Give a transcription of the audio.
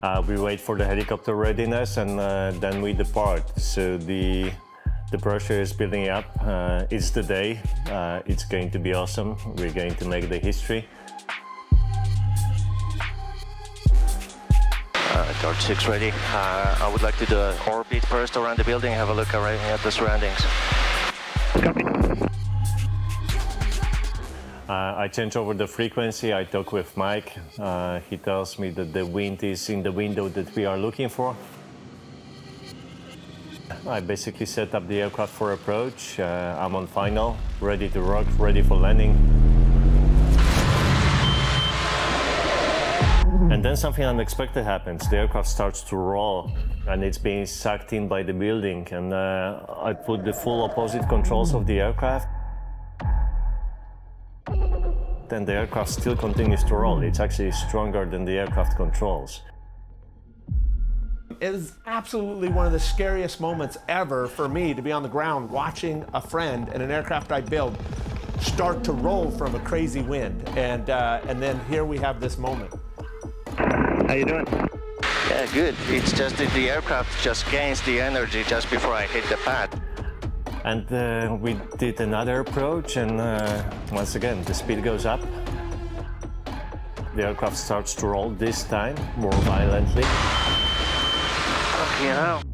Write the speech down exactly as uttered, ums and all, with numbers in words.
Uh, we wait for the helicopter readiness and uh, then we depart. So the the pressure is building up. Uh, it's the day. Uh, it's going to be awesome. We're going to make the history. Uh, Torch six ready. Uh, I would like to do an orbit first around the building, have a look around at the surroundings. Copy. Uh, I change over the frequency. I talk with Mike. Uh, he tells me that the wind is in the window that we are looking for. I basically set up the aircraft for approach. Uh, I'm on final, ready to rock, ready for landing. And then something unexpected happens. The aircraft starts to roll and it's being sucked in by the building. And uh, I put the full opposite controls of the aircraft. Then the aircraft still continues to roll. It's actually stronger than the aircraft controls. It is absolutely one of the scariest moments ever for me to be on the ground watching a friend and an aircraft I build start to roll from a crazy wind. And, uh, and then here we have this moment. How you doing? Yeah, good. It's just that the aircraft just gains the energy just before I hit the pad. And uh, we did another approach, and uh, once again, the speed goes up. The aircraft starts to roll, this time more violently. Okay, now.